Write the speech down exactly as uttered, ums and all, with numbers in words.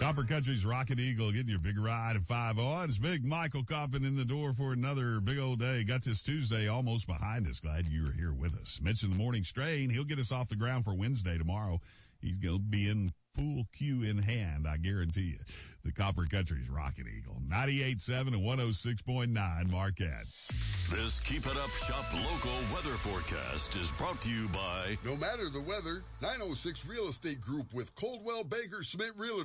Copper Country's Rocket Eagle getting your big ride at five oh. It's Big Michael Coppin in the door for another big old day. Got this Tuesday almost behind us. Glad you were here with us. Mentioned the morning strain. He'll get us off the ground for Wednesday tomorrow. He's going to be in full cue in hand, I guarantee you. The Copper Country's Rocket Eagle. ninety-eight point seven and one oh six point nine Marquette. This Keep It Up Shop Local weather forecast is brought to you by... No matter the weather, nine oh six Real Estate Group with Coldwell Banker Schmidt Realty.